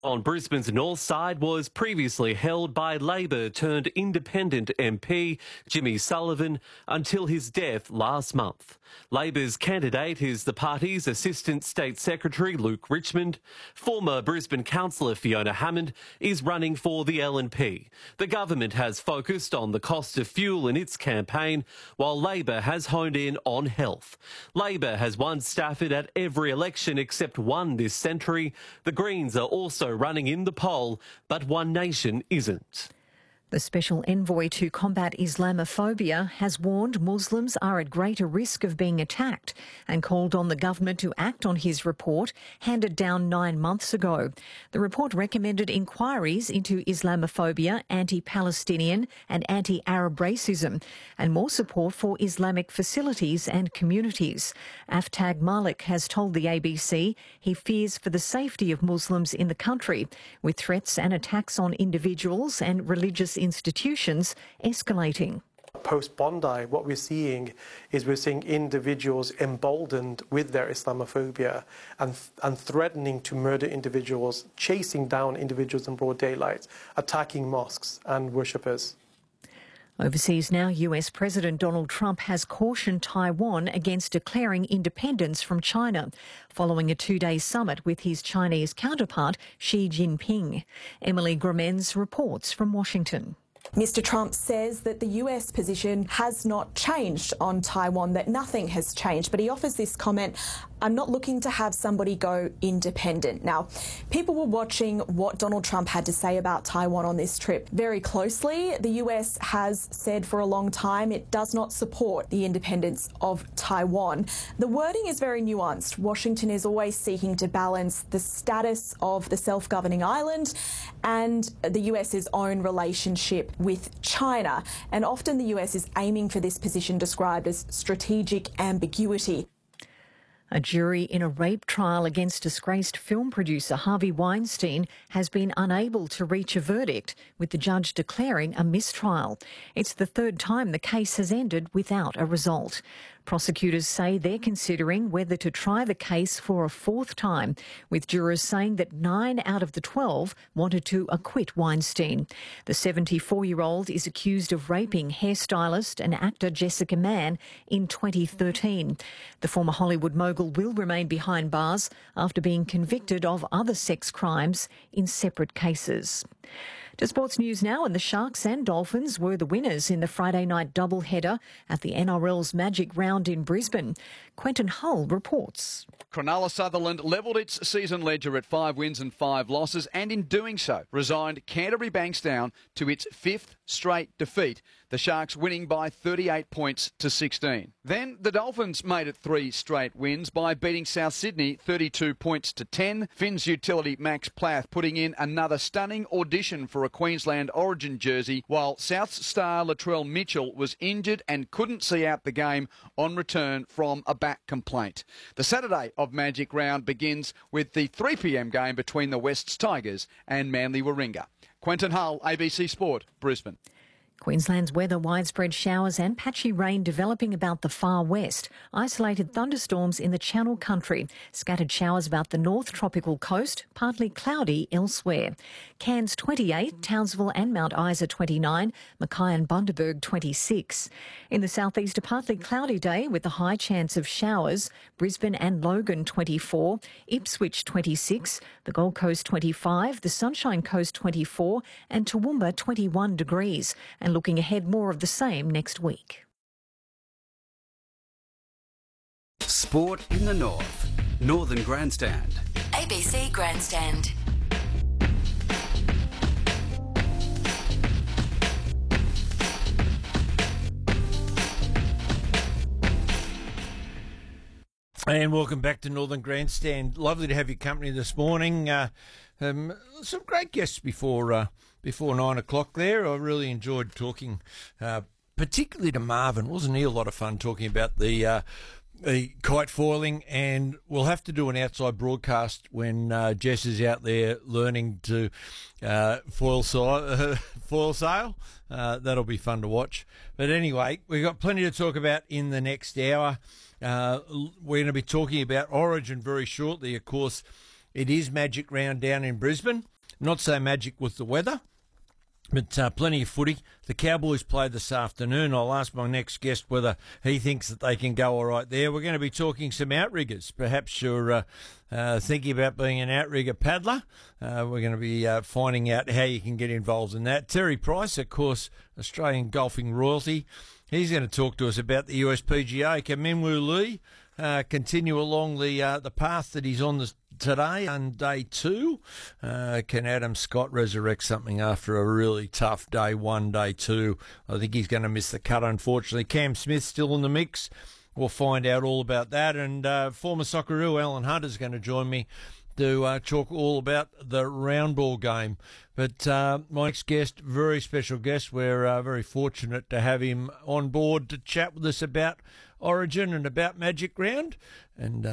On Brisbane's north side was previously held by Labor-turned-independent MP Jimmy Sullivan until his death last month. Labor's candidate is the party's Assistant State Secretary Luke Richmond. Former Brisbane councillor Fiona Hammond is running for the LNP. The government has focused on the cost of fuel in its campaign, while Labor has honed in on health. Labor has won Stafford at every election except one this century. The Greens are also running in the poll, but One Nation isn't. The Special Envoy to Combat Islamophobia has warned Muslims are at greater risk of being attacked and called on the government to act on his report, handed down 9 months ago. The report recommended inquiries into Islamophobia, anti-Palestinian and anti-Arab racism and more support for Islamic facilities and communities. Aftag Malik has told the ABC he fears for the safety of Muslims in the country, with threats and attacks on individuals and religious institutions escalating. Post-Bondi, what we're seeing individuals emboldened with their Islamophobia and threatening to murder individuals, chasing down individuals in broad daylight, attacking mosques and worshippers. Overseas now, US President Donald Trump has cautioned Taiwan against declaring independence from China, following a 2-day summit with his Chinese counterpart Xi Jinping. Emily Gramenz reports from Washington. Mr. Trump says that the US position has not changed on Taiwan, that nothing has changed, but he offers this comment, "I'm not looking to have somebody go independent." Now, people were watching what Donald Trump had to say about Taiwan on this trip very closely. The US has said for a long time it does not support the independence of Taiwan. The wording is very nuanced. Washington is always seeking to balance the status of the self-governing island and the US's own relationship with China. And often the US is aiming for this position described as strategic ambiguity. A jury in a rape trial against disgraced film producer Harvey Weinstein has been unable to reach a verdict, with the judge declaring a mistrial. It's the third time the case has ended without a result. Prosecutors say they're considering whether to try the case for a fourth time, with jurors saying that 9 out of the 12 wanted to acquit Weinstein. The 74-year-old is accused of raping hairstylist and actor Jessica Mann in 2013. The former Hollywood mogul will remain behind bars after being convicted of other sex crimes in separate cases. To sports news now, and the Sharks and Dolphins were the winners in the Friday night doubleheader at the NRL's Magic Round in Brisbane. Quentin Hull reports. Cronulla Sutherland levelled its season ledger at 5 wins and 5 losses, and in doing so resigned Canterbury Bankstown to its 5th straight defeat, the Sharks winning by 38 points to 16. Then the Dolphins made it 3 straight wins by beating South Sydney 32 points to 10. Finns utility Max Plath putting in another stunning audition for a Queensland Origin jersey, while South's star Latrell Mitchell was injured and couldn't see out the game on return from a back complaint. The Saturday of Magic Round begins with the 3 p.m. game between the West's Tigers and Manly Warringah. Quentin Hull, ABC Sport, Brisbane. Queensland's weather: widespread showers and patchy rain developing about the far west. Isolated thunderstorms in the Channel Country. Scattered showers about the north tropical coast, partly cloudy elsewhere. Cairns 28, Townsville and Mount Isa 29, Mackay and Bundaberg 26. In the southeast, a partly cloudy day with a high chance of showers. Brisbane and Logan 24, Ipswich 26, the Gold Coast 25, the Sunshine Coast 24 and Toowoomba 21 degrees. And looking ahead, more of the same next week. Sport in the North. Northern Grandstand. ABC Grandstand. And welcome back to Northern Grandstand. Lovely to have your company this morning. Some great guests before 9 o'clock there. I really enjoyed talking, particularly to Marvin. Wasn't he a lot of fun talking about the kite foiling? And we'll have to do an outside broadcast when Jess is out there learning to foil sail. That'll be fun to watch. But anyway, we've got plenty to talk about in the next hour. We're going to be talking about Origin very shortly. Of course, it is Magic Round down in Brisbane. Not so magic with the weather, but plenty of footy. The Cowboys play this afternoon. I'll ask my next guest whether he thinks that they can go all right there. We're going to be talking some outriggers. Perhaps you're thinking about being an outrigger paddler. We're going to be finding out how you can get involved in that. Terry Price, of course, Australian golfing royalty. He's going to talk to us about the USPGA. Can Minwoo Lee continue along the path that he's on today on day 2? Can Adam Scott resurrect something after a really tough day 1, day 2? I think he's going to miss the cut, unfortunately. Cam Smith still in the mix. We'll find out all about that. And former Socceroo Alan Hunt is going to join me to talk all about the round ball game. But my next guest, very special guest, we're very fortunate to have him on board to chat with us about Origin and about Magic Round. And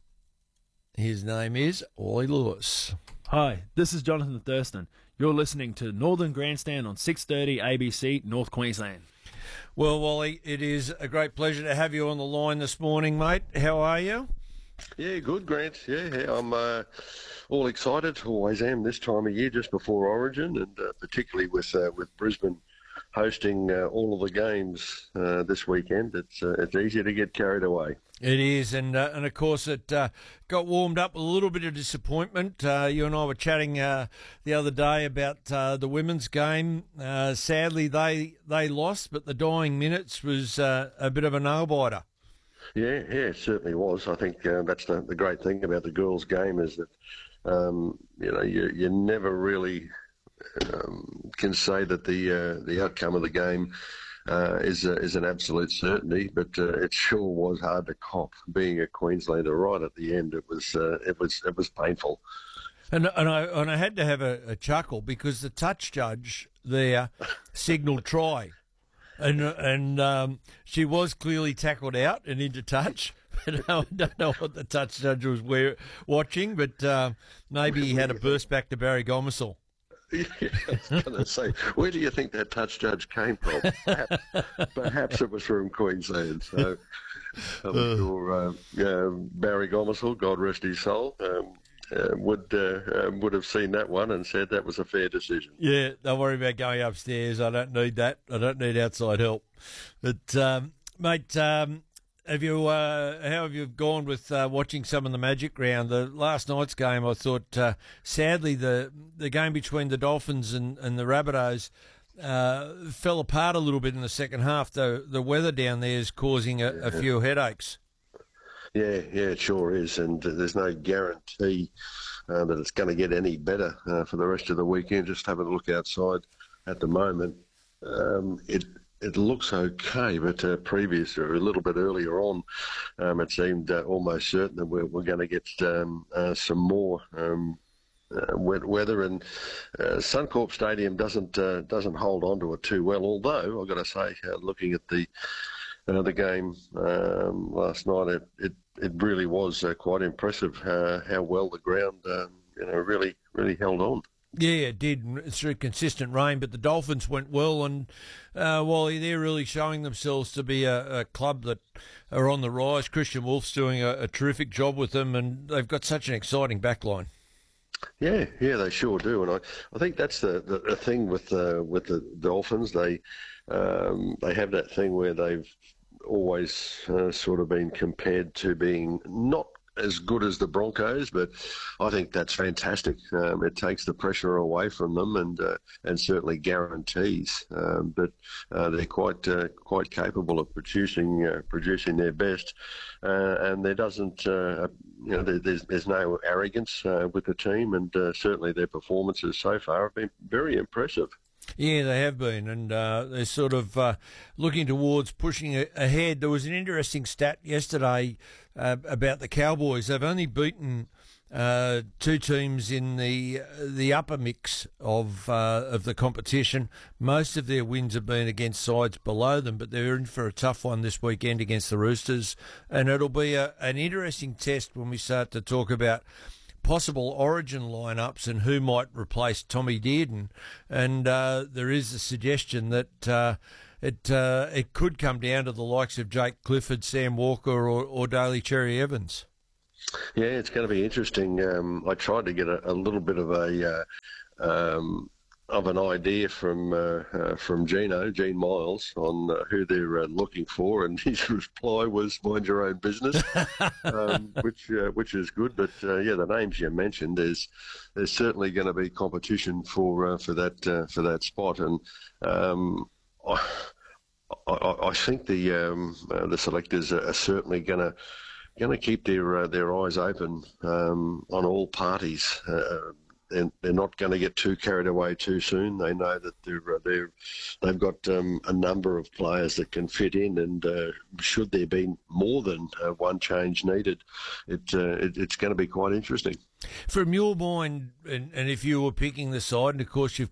his name is Wally Lewis. Hi, this is Jonathan Thurston. You're listening to Northern Grandstand on 6:30 ABC, North Queensland. Well, Wally, it is a great pleasure to have you on the line this morning, mate. How are you? Yeah, good, Grant. Yeah, I'm all excited. Always am this time of year, just before Origin, and particularly with Brisbane hosting all of the games this weekend. It's easy to get carried away. It is, and of course it got warmed up with a little bit of disappointment. You and I were chatting the other day about the women's game. Sadly, they lost, but the dying minutes was a bit of a nail-biter. Yeah, it certainly was. I think that's the great thing about the girls' game is that you never really can say that the outcome of the game is an absolute certainty, but it sure was hard to cop. Being a Queenslander right at the end, it was painful. And I had to have a chuckle because the touch judge there signalled try. And she was clearly tackled out and into touch. But I don't know what the touch judge was watching, but maybe he had a burst back to Barry Gomersall. Yeah, I was going to say, where do you think that touch judge came from? Perhaps it was from Queensland. So I'm sure Barry Gomersall, God rest his soul, would have seen that one and said that was a fair decision. Yeah, don't worry about going upstairs. I don't need that. I don't need outside help. But, mate, how have you gone with watching some of the Magic Round? The last night's game, I thought, sadly, the game between the Dolphins and the Rabbitohs fell apart a little bit in the second half. The weather down there is causing a few headaches. Yeah, it sure is, and there's no guarantee that it's going to get any better for the rest of the weekend. Just having a look outside at the moment, it looks okay, but previous or a little bit earlier on, it seemed almost certain that we're going to get some more wet weather, and Suncorp Stadium doesn't hold on to it too well. Although I've got to say, looking at the game last night, it really was quite impressive how well the ground really held on. Yeah, it did through consistent rain, but the Dolphins went well, and while they're really showing themselves to be a club that are on the rise. Christian Wolf's doing a terrific job with them, and they've got such an exciting backline. Yeah, they sure do, and I think that's the thing with the Dolphins. They have that thing where they've always sort of been compared to being not as good as the Broncos, but I think that's fantastic. It takes the pressure away from them and certainly guarantees that they're quite capable of producing their best, and there doesn't there's no arrogance with the team, and certainly their performances so far have been very impressive. Yeah, they have been, and they're sort of looking towards pushing ahead. There was an interesting stat yesterday about the Cowboys. They've only beaten two teams in the upper mix of the competition. Most of their wins have been against sides below them, but they're in for a tough one this weekend against the Roosters, and it'll be an interesting test when we start to talk about possible Origin lineups and who might replace Tommy Dearden, and there is a suggestion that it could come down to the likes of Jake Clifford, Sam Walker, or Daly Cherry Evans. Yeah, it's going to be interesting. I tried to get a little bit of an idea from Gene Miles, on who they're looking for, and his reply was "mind your own business," which is good. But the names you mentioned, there's certainly going to be competition for that spot, and I think the selectors are certainly going to keep their eyes open on all parties. They're not going to get too carried away too soon. They know that they've got a number of players that can fit in, and should there be more than one change needed, it's going to be quite interesting. From your mind, and if you were picking the side, and of course you've